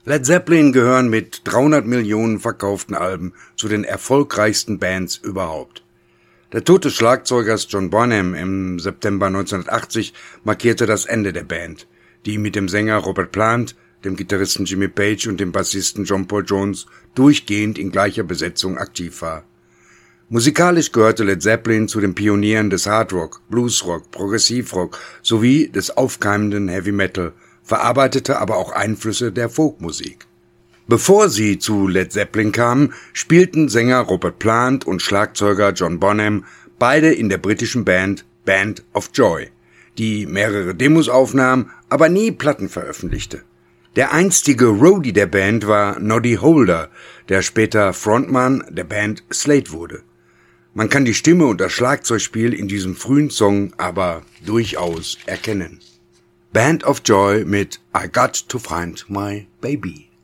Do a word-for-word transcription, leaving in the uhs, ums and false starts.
Led Zeppelin gehören mit dreihundert Millionen verkauften Alben zu den erfolgreichsten Bands überhaupt. Der Tod des Schlagzeugers John Bonham im September neunzehnhundertachtzig markierte das Ende der Band, die mit dem Sänger Robert Plant, dem Gitarristen Jimmy Page und dem Bassisten John Paul Jones durchgehend in gleicher Besetzung aktiv war. Musikalisch gehörte Led Zeppelin zu den Pionieren des Hardrock, Bluesrock, Progressivrock sowie des aufkeimenden Heavy Metal, verarbeitete aber auch Einflüsse der Folkmusik. Bevor sie zu Led Zeppelin kamen, spielten Sänger Robert Plant und Schlagzeuger John Bonham beide in der britischen Band Band of Joy, die mehrere Demos aufnahm, aber nie Platten veröffentlichte. Der einstige Roadie der Band war Noddy Holder, der später Frontmann der Band Slade wurde. Man kann die Stimme und das Schlagzeugspiel in diesem frühen Song aber durchaus erkennen. Band of Joy mit I Got to Find My Baby.